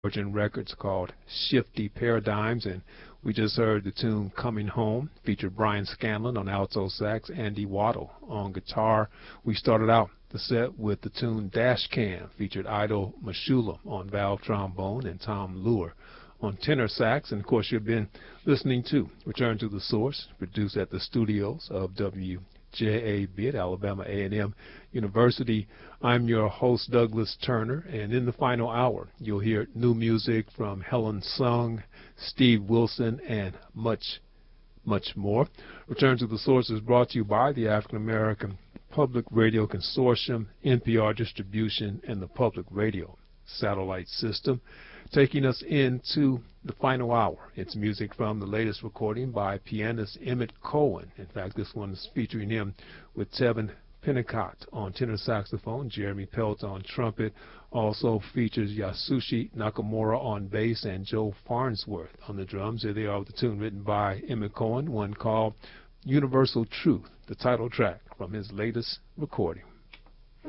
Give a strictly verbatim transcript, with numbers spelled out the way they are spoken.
Virgin Records called Shifty Paradigms, and we just heard the tune Coming Home, featured Brian Scanlon on alto sax, Andy Waddle on guitar. We started out the set with the tune Dash Cam, featured Idol Mashula on valve trombone and Tom Lure on tenor sax. And of course, you've been listening to Return to the Source, produced at the studios of W J A B at Alabama A and M University. I'm your host, Douglas Turner, and in the final hour, you'll hear new music from Helen Sung, Steve Wilson, and much, much more. Return to the Source is brought to you by the African American Public Radio Consortium, N P R Distribution, and the Public Radio Satellite System. Taking us into the final hour, it's music from the latest recording by pianist Emmett Cohen. In fact, this one is featuring him with Tevin Pennicott on tenor saxophone, Jeremy Pelt on trumpet. Also features Yasushi Nakamura on bass and Joe Farnsworth on the drums. Here they are with the tune written by Emmett Cohen, one called Universal Truth, the title track from his latest recording.